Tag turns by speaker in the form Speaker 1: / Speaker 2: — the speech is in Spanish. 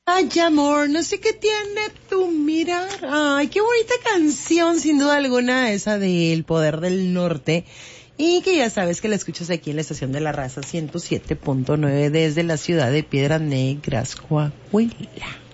Speaker 1: Ay, amor, no sé qué tiene tu mirar. Ay, qué bonita canción, sin duda alguna, esa de El Poder del Norte. Y que ya sabes que la escuchas aquí en la estación de la Raza 107.9 desde la ciudad de Piedras Negras, Coahuila.